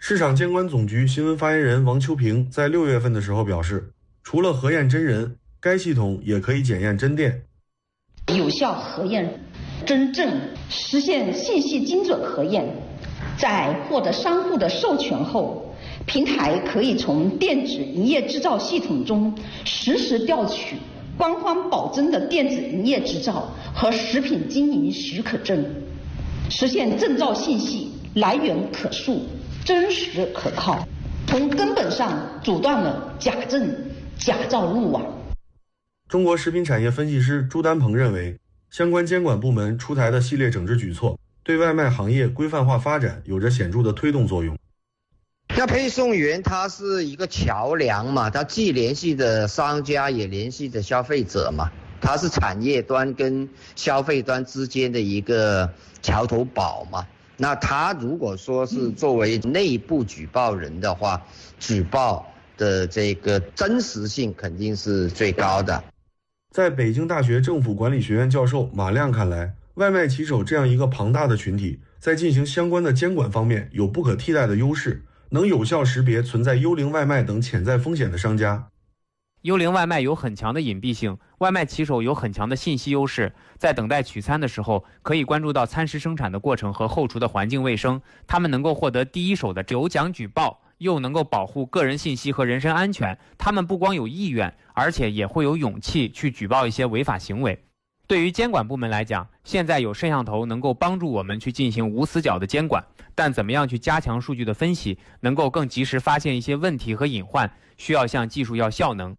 市场监管总局新闻发言人王秋平在6月份的时候表示，除了核验真人，该系统也可以检验真电， 有效核验真正实现信息精准核验。在获得商户的授权后，平台可以从电子营业执照系统中实时调取官方保证的电子营业执照和食品经营许可证，实现证照信息来源可溯、真实可靠，从根本上阻断了假证假造入网。 中国食品产业分析师朱丹鹏认为，相关监管部门出台的系列整治举措对外卖行业规范化发展有着显著的推动作用。 那配送员他是一个桥梁嘛，他既联系的商家也联系的消费者嘛，他是产业端跟消费端之间的一个桥头堡嘛。那他如果说是作为内部举报人的话，举报的这个真实性肯定是最高的。 在北京大学政府管理学院教授马亮看来，外卖骑手这样一个庞大的群体，在进行相关的监管方面有不可替代的优势，能有效识别存在幽灵外卖等潜在风险的商家。 幽灵外卖有很强的隐蔽性，外卖骑手有很强的信息优势，在等待取餐的时候，可以关注到餐食生产的过程和后厨的环境卫生，他们能够获得第一手的有奖举报，又能够保护个人信息和人身安全。他们不光有意愿，而且也会有勇气去举报一些违法行为。对于监管部门来讲，现在有摄像头能够帮助我们去进行无死角的监管，但怎么样去加强数据的分析，能够更及时发现一些问题和隐患，需要向技术要效能。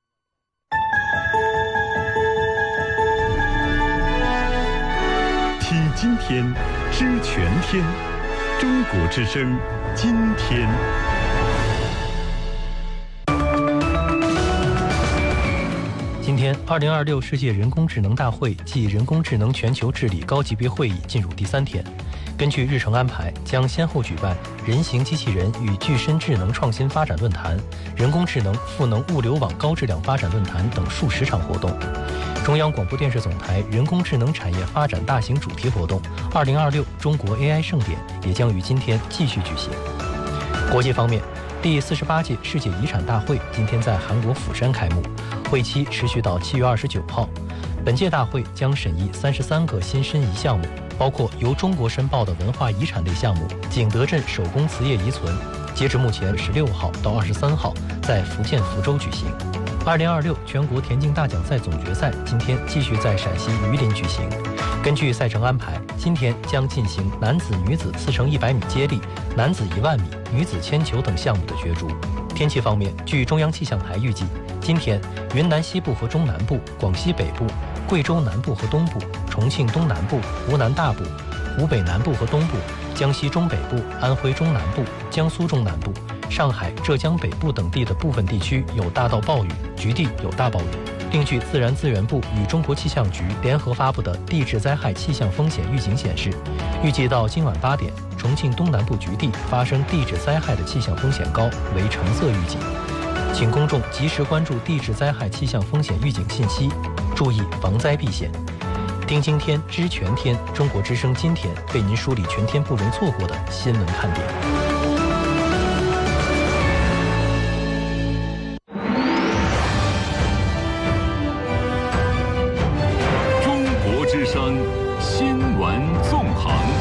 听今天，知全天，中国之声，今天。 今天，2026世界人工智能大会暨人工智能全球治理高级别会议进入第3天。根据日程安排，将先后举办人形机器人与具身智能创新发展论坛、人工智能赋能物流网高质量发展论坛等数十场活动。中央广播电视总台人工智能产业发展大型主题活动2026中国 AI 盛典也将于今天继续举行。国际方面，第48届世界遗产大会今天在韩国釜山开幕，会期持续到7月29号。本届大会将审议33个新申遗项目，包括由中国申报的文化遗产类项目景德镇手工瓷业遗存，截至目前16号到23号在福建福州举行。2026全国田径大奖赛总决赛今天继续在陕西榆林举行。根据赛程安排，今天将进行男子、女子4×100米接力、男子10000米、女子铅球等项目的角逐。天气方面，据中央气象台预计，今天云南西部和中南部、广西北部、贵州南部和东部、重庆东南部、湖南大部、湖北南部和东部、江西中北部、安徽中南部、江苏中南部、上海、浙江北部等地的部分地区有大到暴雨，局地有大暴雨。另据自然资源部与中国气象局联合发布的地质灾害气象风险预警显示，预计到今晚8点，重庆东南部局地发生地质灾害的气象风险高为橙色预警，请公众及时关注地质灾害气象风险预警信息，注意防灾避险。听今天知全天，中国之声今天为您梳理全天不容错过的新闻看点。